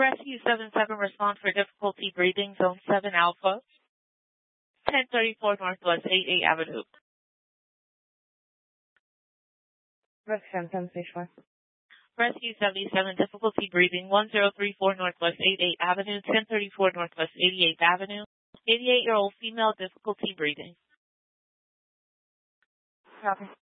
Rescue 77 respond for difficulty breathing, Zone 7 Alpha, 1034 Northwest 88 Avenue. Rescue 7 Rescue 77, difficulty breathing, 1034 Northwest 88 Avenue, 1034 Northwest 88th Avenue. 88-year-old female, difficulty breathing. Copy.